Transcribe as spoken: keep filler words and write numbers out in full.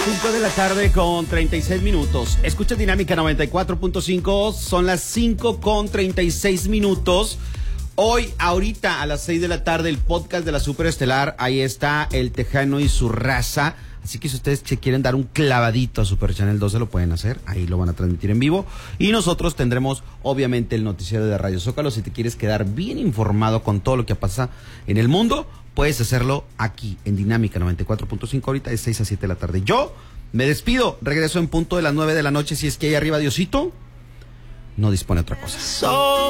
cinco de la tarde con treinta y seis minutos. Escucha Dinámica noventa y cuatro punto cinco. Son las cinco con treinta y seis minutos. Hoy, ahorita, a las seis de la tarde, el podcast de la Superestelar. Ahí está el Tejano y su raza. Así que si ustedes se quieren dar un clavadito a Super Channel doce, lo pueden hacer. Ahí lo van a transmitir en vivo. Y nosotros tendremos, obviamente, el noticiero de Radio Zócalo. Si te quieres quedar bien informado con todo lo que pasa en el mundo, puedes hacerlo aquí, en Dinámica noventa y cuatro punto cinco, ahorita de seis a siete de la tarde. Yo me despido. Regreso en punto de las nueve de la noche. Si es que ahí arriba Diosito no dispone otra cosa.